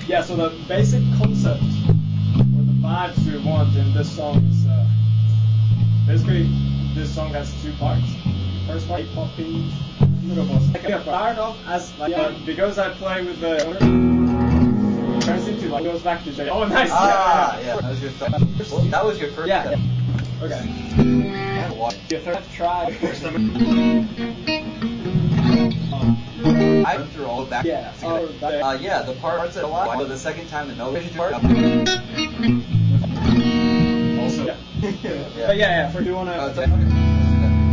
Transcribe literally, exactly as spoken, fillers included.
Yeah, so the basic concept, or the vibes we want in this song is, uh, basically, this song has two parts. First part, poppy, little more. Second part, start off as, like, uh, because I play with the, it turns into, like, goes back to J. Oh, nice! Ah, yeah, yeah, that was your third. Well, that was your first. yeah, step. yeah. Okay. Your third try. I went through all of that. Yeah. Oh, that, uh, yeah, the parts that a lot. So the second time the note part. Also. Yeah. yeah. But yeah, yeah. For do you wanna? Uh,